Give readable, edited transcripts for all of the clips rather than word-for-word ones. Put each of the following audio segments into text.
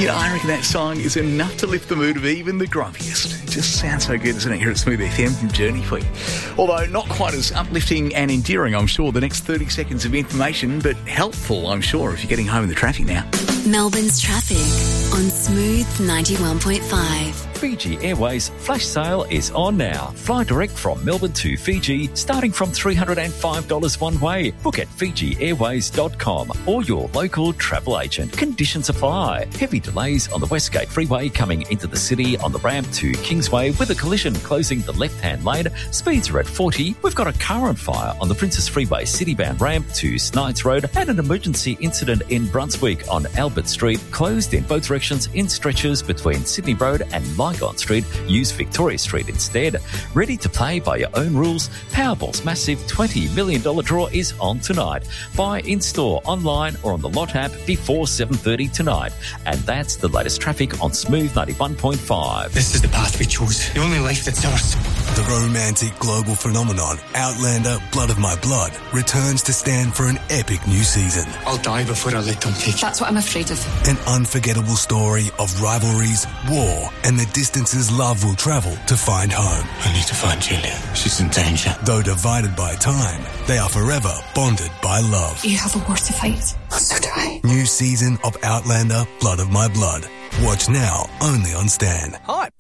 You know, I reckon that song is enough to lift the mood of even the grumpiest. It just sounds so good, doesn't it, here at Smooth FM from Journey for you. Although not quite as uplifting and endearing, I'm sure, the next 30 seconds of information, but helpful, I'm sure, if you're getting home in the traffic now. Melbourne's traffic on Smooth 91.5. Fiji Airways flash sale is on now. Fly direct from Melbourne to Fiji, starting from $305 one way. Book at FijiAirways.com or your local travel agent. Conditions apply. Heavy delays on the Westgate Freeway coming into the city on the ramp to Kingsway with a collision closing the left-hand lane. Speeds are at 40. We've got a car on fire on the Princess Freeway Citybound ramp to Snides Road and an emergency incident in Brunswick on Albert Street, closed in both directions in stretches between Sydney Road and Lygon Street. Use Victoria Street instead. Ready to play by your own rules? Powerball's massive $20 million draw is on tonight. Buy in-store, online or on the Lot app before 7:30 tonight. And that's the latest traffic on Smooth 91.5. This is the path we chose. The only life that's ours. The romantic global phenomenon Outlander Blood of My Blood returns to stand for an epic new season. I'll die before I let them take it. That's what I'm afraid of. An unforgettable story of rivalries, war, and the distances love will travel to find home. I need to find Julia. She's in danger. Though divided by time, they are forever bonded by love. You have a war to fight. So do I. New season of Outlander Blood of My Blood. Watch now only on Stan. Hype.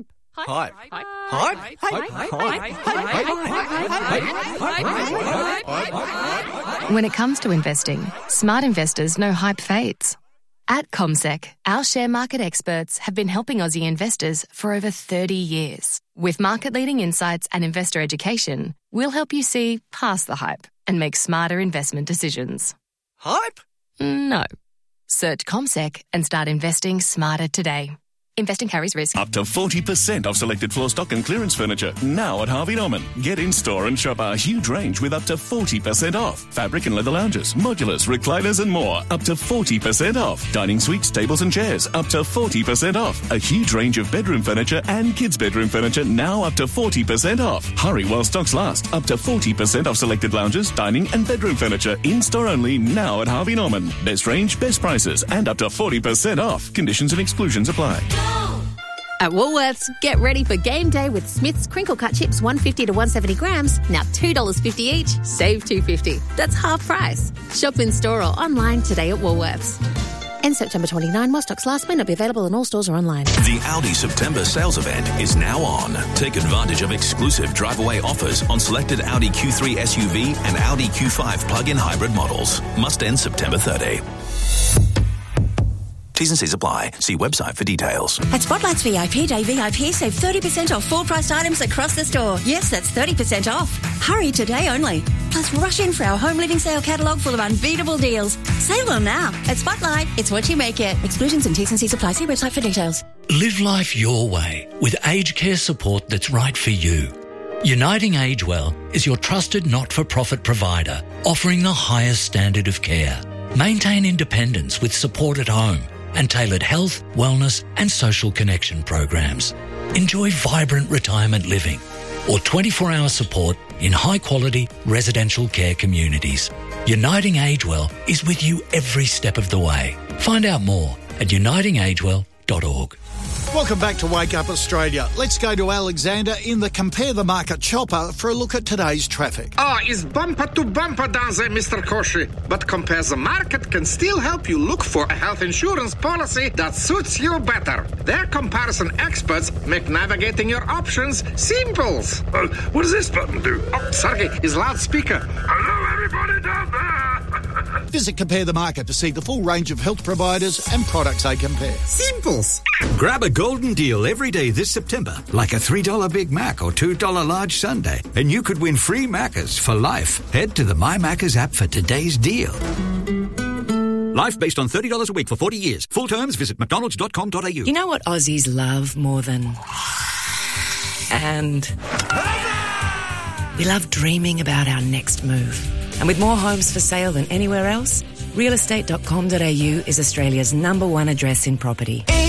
When it comes to investing, smart investors know hype fades. At CommSec, our share market experts have been helping Aussie investors for over 30 years. With market-leading insights and investor education, we'll help you see past the hype and make smarter investment decisions. Hype? No. Search CommSec and start investing smarter today. Investing carries risk. Up to 40% off selected floor stock and clearance furniture. Now at Harvey Norman. Get in store and shop our huge range with up to 40% off. Fabric and leather lounges, modulars, recliners and more. Up to 40% off. Dining suites, tables and chairs. Up to 40% off. A huge range of bedroom furniture and kids' bedroom furniture. Now up to 40% off. Hurry while stocks last. Up to 40% off selected lounges, dining and bedroom furniture. In store only now at Harvey Norman. Best range, best prices and up to 40% off. Conditions and exclusions apply. At Woolworths, get ready for game day with Smith's Crinkle Cut Chips 150 to 170 grams, now $2.50 each, save $2.50. That's half price. Shop in store or online today at Woolworths. End September 29, while stocks last, may not be available in all stores or online. The Audi September sales event is now on. Take advantage of exclusive drive-away offers on selected Audi Q3 SUV and Audi Q5 plug-in hybrid models. Must end September 30. T's and C's apply. See website for details. At Spotlight's VIP Day VIP, save 30% off full-priced items across the store. Yes, that's 30% off. Hurry today only. Plus, rush in for our home living sale catalogue full of unbeatable deals. Save them now. At Spotlight, it's what you make it. Exclusions and T's and C's apply. See website for details. Live life your way with aged care support that's right for you. Uniting Agewell is your trusted not-for-profit provider, offering the highest standard of care. Maintain independence with support at home and tailored health, wellness and social connection programs. Enjoy vibrant retirement living or 24-hour support in high-quality residential care communities. Uniting Agewell is with you every step of the way. Find out more at unitingagewell.org. Welcome back to Wake Up Australia. Let's go to Alexander in the Compare the Market chopper for a look at today's traffic. It's bumper to bumper down there, Mr. Koshi. But Compare the Market can still help you look for a health insurance policy that suits you better. Their comparison experts make navigating your options simple. What does this button do? Oh, sorry, it's loudspeaker. Hello, everybody down there. Visit Compare the Market to see the full range of health providers and products they compare. Simples. Grab a golden deal every day this September, like a $3 Big Mac or $2 large sundae, and you could win free Maccas for life. Head to the My Maccas app for today's deal. Life based on $30 a week for 40 years. Full terms, visit mcdonalds.com.au. You know what Aussies love more than... And... we love dreaming about our next move. And with more homes for sale than anywhere else, realestate.com.au is Australia's #1 address in property.